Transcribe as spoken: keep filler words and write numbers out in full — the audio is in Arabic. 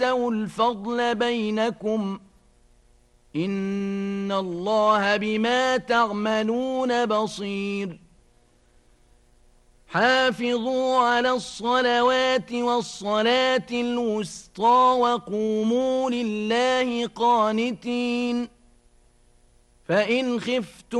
وابتغوا الفضل بينكم إن الله بما تعملون بصير حافظوا على الصلوات والصلاة الوسطى وقوموا لله قانتين فإن خفتم